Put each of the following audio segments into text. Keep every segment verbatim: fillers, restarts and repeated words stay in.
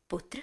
पुत्र,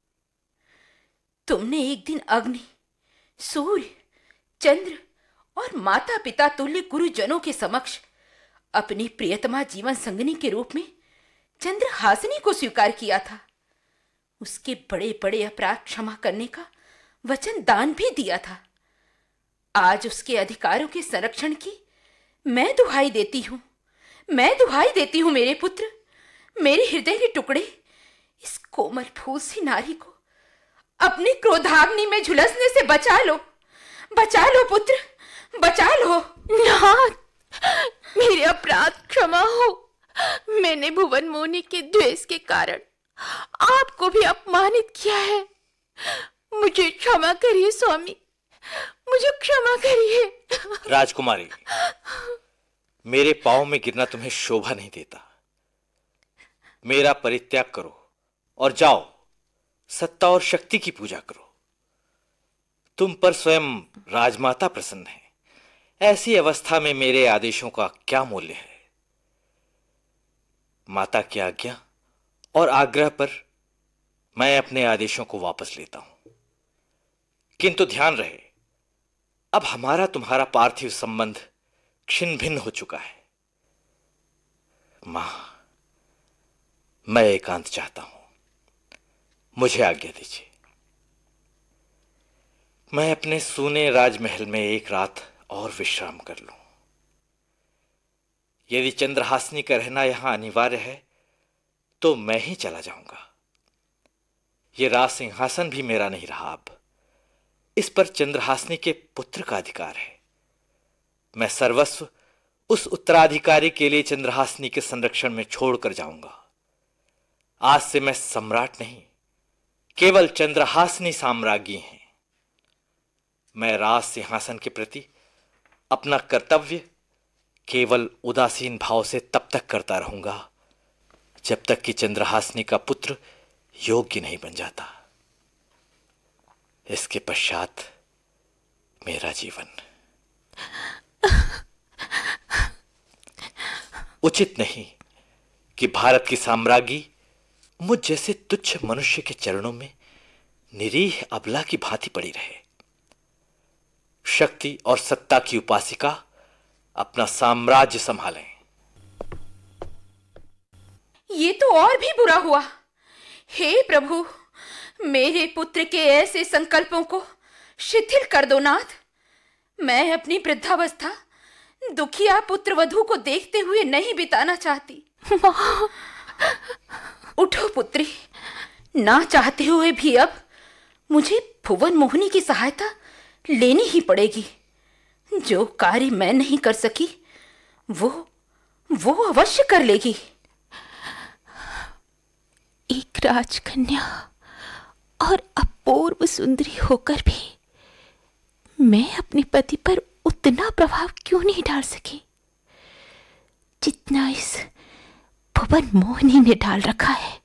तुमने एक दिन अग्नि, सूर्य, चंद्र और माता पिता तुल्य गुरुजनों के समक्ष अपनी प्रियतमा जीवन संगिनी के रूप में चंद्रहासिनी को स्वीकार किया था। उसके बड़े बड़े अपराध क्षमा करने का वचन दान भी दिया था। आज उसके अधिकारों के संरक्षण की मैं दुहाई देती हूं, मैं दुहाई देती हूं मेरे पुत्र, मेरे हृदय के टुकड़े, इस कोमल फूल सी नारी को अपनी क्रोधाग्नि में झुलसने से बचा लो, बचा लो पुत्र, बचा लो। नाथ, मेरे अपराध क्षमा हो। मैंने भुवन मोहिनी के द्वेष के कारण आपको भी अपमानित किया है। मुझे क्षमा करिए स्वामी, मुझे क्षमा करिए। राजकुमारी, मेरे पांव में गिरना तुम्हें शोभा नहीं देता। मेरा परित्याग करो और जाओ सत्ता और शक्ति की पूजा करो। तुम पर स्वयं राजमाता प्रसन्न है। ऐसी अवस्था में मेरे आदेशों का क्या मूल्य है? माता की आज्ञा और आग्रह पर मैं अपने आदेशों को वापस लेता हूं। किंतु ध्यान रहे, अब हमारा तुम्हारा पार्थिव संबंध छिन्न भिन्न हो चुका है। मां, मैं एकांत चाहता हूं, मुझे आज्ञा दीजिए। मैं अपने सूने राजमहल में एक रात और विश्राम कर लूं। यदि चंद्रहासिनी का रहना यहां अनिवार्य है तो मैं ही चला जाऊंगा। यह राज सिंहासन भी मेरा नहीं रहा। अब इस पर चंद्रहासिनी के पुत्र का अधिकार है। मैं सर्वस्व उस उत्तराधिकारी के लिए चंद्रहासिनी के संरक्षण में छोड़कर जाऊंगा। आज से मैं सम्राट नहीं, केवल चंद्रहासिनी साम्राज्ञी हैं। मैं राज सिंहासन के प्रति अपना कर्तव्य केवल उदासीन भाव से तब तक करता रहूंगा जब तक कि चंद्रहासिनी का पुत्र योग्य नहीं बन जाता। इसके पश्चात मेरा जीवन उचित नहीं कि भारत की साम्राज्ञी मुझ जैसे तुच्छ मनुष्य के चरणों में निरीह अबला की भांति पड़ी रहे। शक्ति और सत्ता की उपासिका अपना साम्राज्य संभालें। ये तो और भी बुरा हुआ। हे प्रभु, मेरे पुत्र के ऐसे संकल्पों को शिथिल कर दो नाथ। मैं अपनी वृद्धावस्था दुखिया पुत्र वधू को देखते हुए नहीं बिताना चाहती। उठो पुत्री, ना चाहते हुए भी अब मुझे भुवन मोहिनी की सहायता लेनी ही पड़ेगी। जो कार्य मैं नहीं कर सकी वो वो अवश्य कर लेगी। एक राजकन्या और अपूर्व सुंदरी होकर भी मैं अपने पति पर उतना प्रभाव क्यों नहीं डाल सकी जितना इस भुवन मोहिनी ने डाल रखा है।